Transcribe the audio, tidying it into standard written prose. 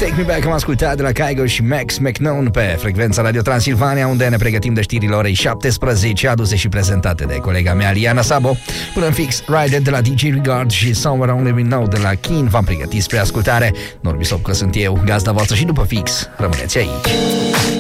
Take Me Back am ascultat de la Kygo și Max McKnown pe frecvența Radio Transilvania, unde ne pregătim de știrile orei 17, aduse și prezentate de colega mea Liana Sabo. Până în fix, Ride de la DJ Regard și Somewhere Only We Know de la Keen v-am pregătit spre ascultare. Norbi Sopcă sunt eu, gazda voastră, și după fix rămâneți aici.